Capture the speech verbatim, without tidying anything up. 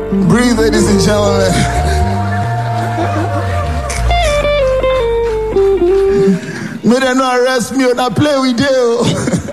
Breathe, ladies and gentlemen. May they not arrest me or not play with you.